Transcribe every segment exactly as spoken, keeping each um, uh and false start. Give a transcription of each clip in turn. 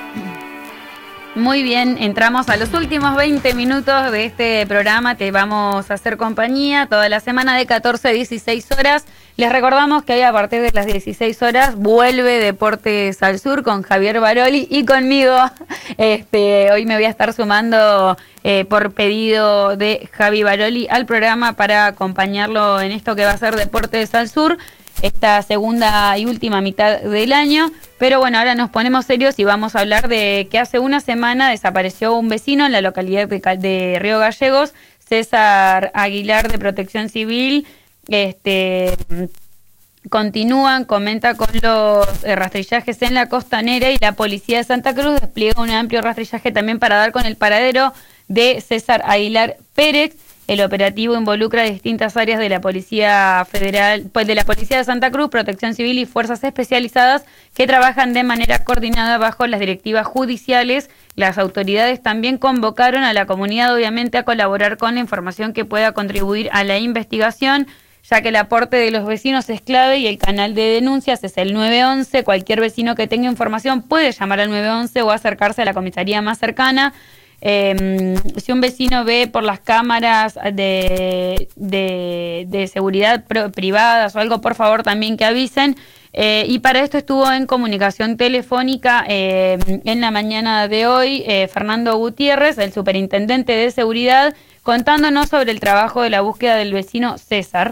Muy bien, entramos a los últimos veinte minutos de este programa. Te vamos a hacer compañía toda la semana de catorce a dieciséis horas. Les recordamos que hoy a partir de las dieciséis horas vuelve Deportes al Sur con Javier Baroli y conmigo. Este, hoy me voy a estar sumando eh, por pedido de Javi Baroli al programa para acompañarlo en esto que va a ser Deportes al Sur, esta segunda y última mitad del año. Pero bueno, ahora nos ponemos serios y vamos a hablar de que hace una semana desapareció un vecino en la localidad de, de Río Gallegos, César Aguilar, de Protección Civil. Este, continúan, comenta con los eh, rastrillajes en la costanera, y la policía de Santa Cruz despliega un amplio rastrillaje también para dar con el paradero de César Aguilar Pérez. El operativo involucra distintas áreas de la Policía Federal, pues de la Policía de Santa Cruz, Protección Civil y fuerzas especializadas que trabajan de manera coordinada bajo las directivas judiciales. Las autoridades también convocaron a la comunidad, obviamente, a colaborar con la información que pueda contribuir a la investigación, ya que el aporte de los vecinos es clave y el canal de denuncias es el nueve once. Cualquier vecino que tenga información puede llamar al nueve once o acercarse a la comisaría más cercana. Eh, si un vecino ve por las cámaras de, de, de seguridad privadas o algo, por favor también que avisen. Eh, y para esto estuvo en comunicación telefónica eh, en la mañana de hoy eh, Fernando Gutiérrez, el superintendente de seguridad, contándonos sobre el trabajo de la búsqueda del vecino César.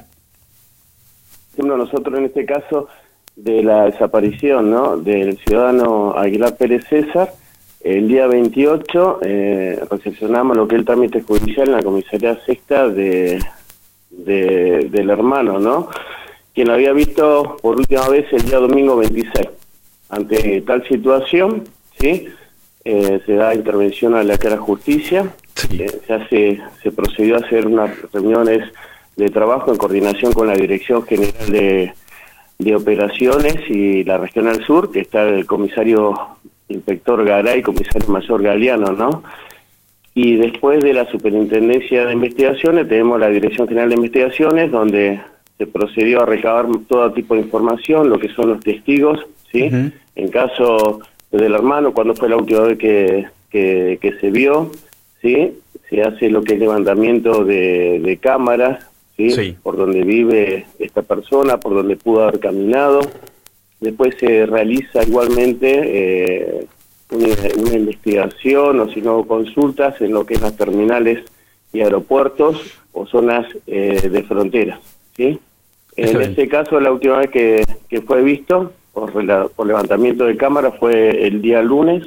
Nosotros en este caso de la desaparición, ¿no?, del ciudadano Aguilar Pérez César, el día veintiocho eh, recepcionamos lo que es el trámite judicial en la comisaría sexta de, de, del hermano, ¿no?, quien lo había visto por última vez el día domingo veintiséis. Ante tal situación, ¿sí?, eh, se da intervención a la cara justicia, sí. eh, se hace, se procedió a hacer unas reuniones de trabajo en coordinación con la Dirección General de, de Operaciones y la Regional Sur, que está el comisario inspector Garay, comisario mayor Galeano, ¿no? Y después de la Superintendencia de Investigaciones tenemos la Dirección General de Investigaciones, donde se procedió a recabar todo tipo de información, lo que son los testigos, ¿sí? Uh-huh. En caso del hermano, cuando fue la última vez que, que, que se vio, ¿sí?, se hace lo que es levantamiento de, de cámaras, ¿sí?, sí, por donde vive esta persona, por donde pudo haber caminado. Después se realiza igualmente eh, una, una investigación o si no consultas en lo que es las terminales y aeropuertos o zonas eh, de frontera, ¿sí? En este caso, la última vez que, que fue visto por, la, por levantamiento de cámara fue el día lunes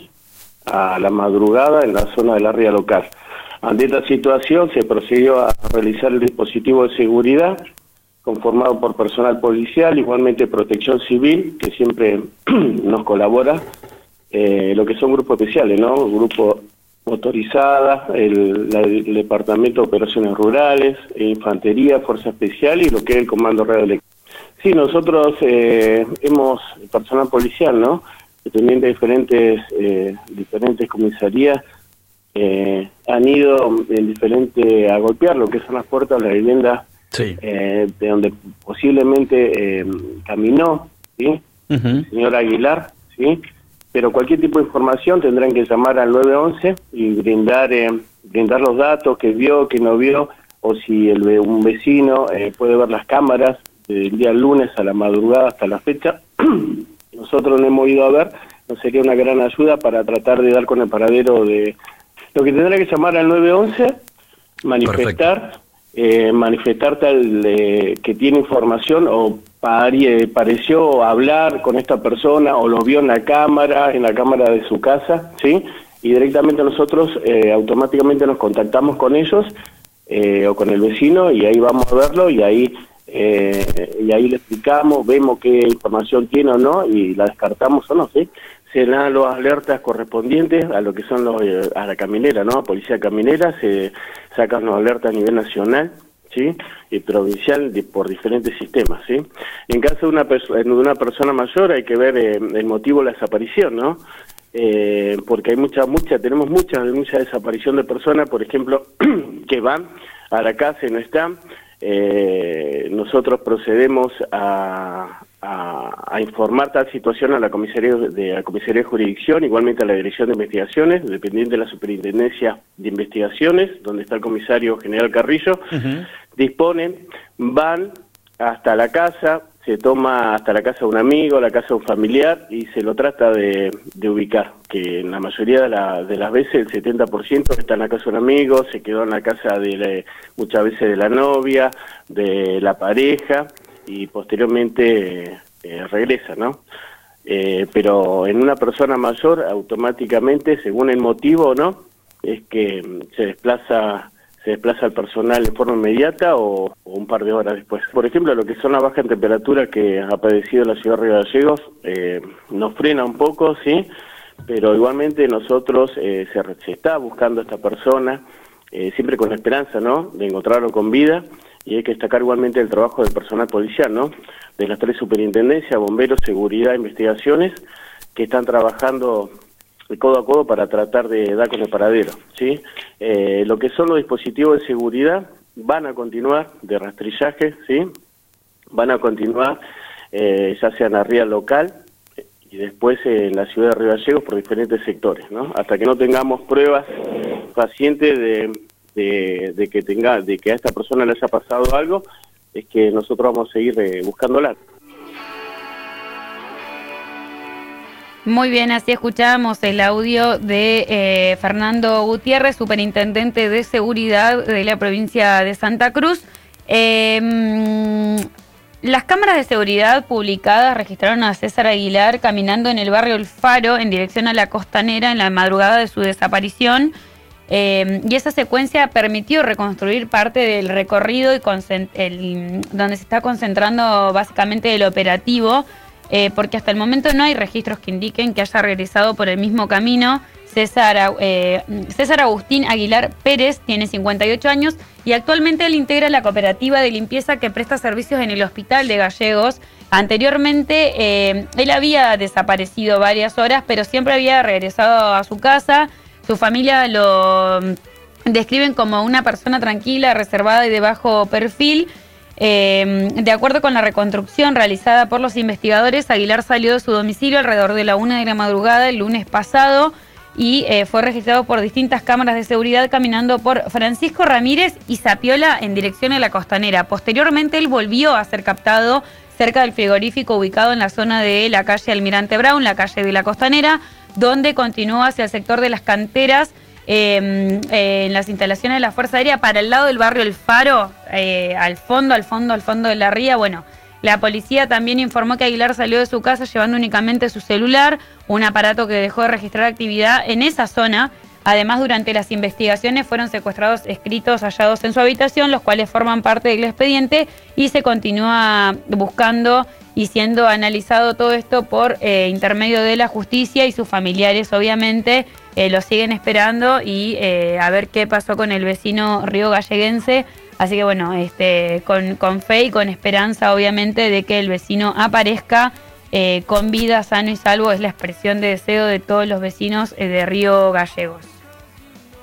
a la madrugada en la zona del área local. Ante esta situación se procedió a realizar el dispositivo de seguridad conformado por personal policial, igualmente Protección Civil, que siempre nos colabora, eh, lo que son grupos especiales, ¿no?, grupo motorizada, el, la, el Departamento de Operaciones Rurales, Infantería, Fuerza Especial y lo que es el Comando Radio. Sí, nosotros eh, hemos, personal policial, ¿no?, dependiente de diferentes, eh, diferentes comisarías, eh, han ido en diferente a golpear lo que son las puertas de la vivienda. Sí. Eh, de donde posiblemente eh, caminó, ¿sí?, uh-huh, el señor Aguilar, ¿sí?, pero cualquier tipo de información tendrán que llamar al nueve once y brindar eh, brindar los datos que vio, que no vio, o si el, un vecino eh, puede ver las cámaras del día lunes a la madrugada hasta la fecha. Nosotros no hemos ido a ver, nos sería una gran ayuda para tratar de dar con el paradero de... Lo que tendrá que llamar al nueve once, manifestar... Perfecto. Eh, manifestar tal eh, que tiene información o pare, pareció hablar con esta persona o lo vio en la cámara, en la cámara de su casa, ¿sí?, y directamente nosotros eh, automáticamente nos contactamos con ellos eh, o con el vecino y ahí vamos a verlo y ahí eh, y ahí le explicamos, vemos qué información tiene o no y la descartamos o no, ¿sí? Se dan las alertas correspondientes a lo que son los, a la caminera, ¿no?, policía caminera, se sacan las alertas a nivel nacional, ¿sí?, y provincial de, por diferentes sistemas, ¿sí? En caso de una, de una persona mayor hay que ver eh, el motivo de la desaparición, ¿no?, eh, porque hay mucha, mucha, tenemos mucha, mucha desaparición de personas, por ejemplo, que van a la casa y no están. Eh, nosotros procedemos a, a, a informar tal situación a la comisaría de la comisaría de jurisdicción, igualmente a la Dirección de Investigaciones, dependiente de la Superintendencia de Investigaciones, donde está el comisario general Carrillo. Uh-huh. Disponen, van hasta la casa, se toma hasta la casa de un amigo, la casa de un familiar, y se lo trata de, de ubicar, que en la mayoría de, la, de las veces, el setenta por ciento está en la casa de un amigo, se quedó en la casa de la, muchas veces de la novia, de la pareja, y posteriormente eh, regresa, ¿no? Eh, pero en una persona mayor, automáticamente, según el motivo, ¿no?, es que se desplaza se desplaza el personal de forma inmediata o, o un par de horas después. Por ejemplo, lo que son las bajas temperaturas que ha padecido la ciudad de Río Gallegos, eh, nos frena un poco, sí, pero igualmente nosotros eh, se, se está buscando a esta persona, eh, siempre con la esperanza, ¿no?, de encontrarlo con vida, y hay que destacar igualmente el trabajo del personal policial, ¿no?, de las tres superintendencias, bomberos, seguridad, investigaciones, que están trabajando de codo a codo para tratar de dar con el paradero, ¿sí? Eh, lo que son los dispositivos de seguridad van a continuar, de rastrillaje, ¿sí? Van a continuar, eh, ya sea en la ría local y después en la ciudad de Río Gallegos por diferentes sectores, ¿no? Hasta que no tengamos pruebas fehacientes de, de, de que tenga, de que a esta persona le haya pasado algo, es que nosotros vamos a seguir eh, buscándola. Muy bien, así escuchábamos el audio de eh, Fernando Gutiérrez, superintendente de seguridad de la provincia de Santa Cruz. Eh, las cámaras de seguridad publicadas registraron a César Aguilar caminando en el barrio El Faro en dirección a la Costanera en la madrugada de su desaparición. Eh, y esa secuencia permitió reconstruir parte del recorrido y el, donde se está concentrando básicamente el operativo. Eh, porque hasta el momento no hay registros que indiquen que haya regresado por el mismo camino. César, eh, César Agustín Aguilar Pérez tiene cincuenta y ocho años y actualmente él integra la cooperativa de limpieza que presta servicios en el Hospital de Gallegos. Anteriormente eh, él había desaparecido varias horas, pero siempre había regresado a su casa. Su familia lo describen como una persona tranquila, reservada y de bajo perfil. Eh, de acuerdo con la reconstrucción realizada por los investigadores, Aguilar salió de su domicilio alrededor de la una de la madrugada el lunes pasado y eh, fue registrado por distintas cámaras de seguridad caminando por Francisco Ramírez y Zapiola en dirección a la Costanera. Posteriormente él volvió a ser captado cerca del frigorífico ubicado en la zona de la calle Almirante Brown, la calle de la Costanera, donde continuó hacia el sector de las canteras. Eh, eh, en las instalaciones de la Fuerza Aérea para el lado del barrio El Faro, eh, al fondo, al fondo, al fondo de la ría. Bueno, la policía también informó que Aguilar salió de su casa llevando únicamente su celular, un aparato que dejó de registrar actividad en esa zona. Además, durante las investigaciones fueron secuestrados escritos hallados en su habitación, los cuales forman parte del expediente y se continúa buscando y siendo analizado todo esto por eh, intermedio de la justicia, y sus familiares obviamente eh, lo siguen esperando y eh, a ver qué pasó con el vecino río galleguense. Así que bueno, este, con, con fe y con esperanza obviamente de que el vecino aparezca eh, con vida, sano y salvo, es la expresión de deseo de todos los vecinos eh, de Río Gallegos.